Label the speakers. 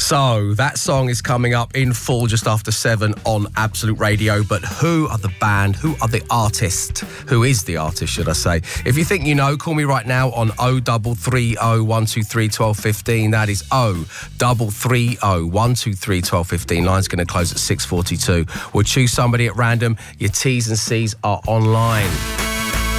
Speaker 1: So that song is coming up in full just after 7 on Absolute Radio. But who are the band? Who are the artist? Who is the artist, should I say? If you think you know, call me right now on 0330 123 1215. That is 0330 123 1215. Line's going to close at 6:42. We'll choose somebody at random. Your T's and C's are online.